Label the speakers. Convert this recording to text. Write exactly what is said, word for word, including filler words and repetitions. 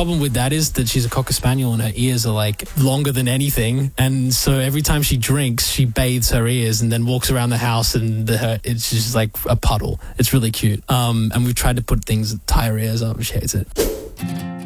Speaker 1: problem with that is that she's a Cocker Spaniel and her ears are like longer than anything. And so every time she drinks, she bathes her ears and then walks around the house and the, her, it's just like a puddle. It's really cute. Um, and we've tried to put things, tie her ears up, and she hates it.